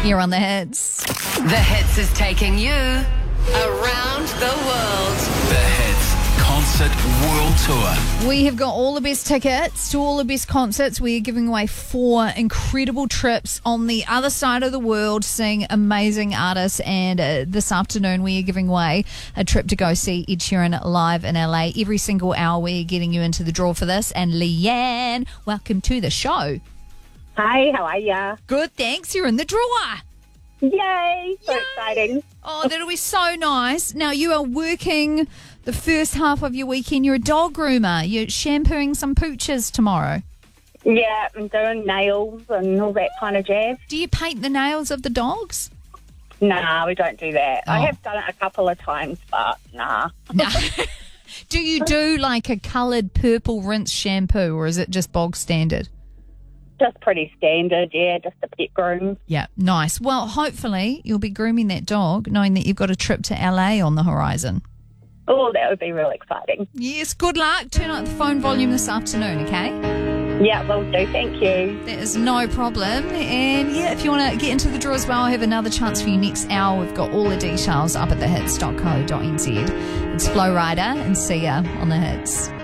Here on The Hits. The Hits is taking you around the world. The Hits Concert World Tour. We have got all the best tickets to all the best concerts. We are giving away 4 incredible trips on the other side of the world, seeing amazing artists. And this afternoon, we are giving away a trip to go see Ed Sheeran live in LA. Every single hour, we are getting you into the draw for this. And Leanne, welcome to the show. Hi, how are ya? Good, thanks. You're in the draw. Yay! So exciting. Oh, that'll be so nice. Now, you are working the first half of your weekend. You're a dog groomer. You're shampooing some pooches tomorrow. Yeah, I'm doing nails and all that kind of jazz. Do you paint the nails of the dogs? Nah, we don't do that. Oh. I have done it a couple of times, but nah. No. Do you do like a coloured purple rinse shampoo, or is it just bog standard? Just pretty standard, yeah, just a pet groom. Yeah, nice. Well, hopefully you'll be grooming that dog knowing that you've got a trip to LA on the horizon. Oh, that would be real exciting. Yes, good luck. Turn up the phone volume this afternoon, okay? Yeah, will do. Thank you. That is no problem. And yeah, if you want to get into the draw as well, I have another chance for you next hour. We've got all the details up at thehits.co.nz. It's Flo Rida and see ya on The Hits.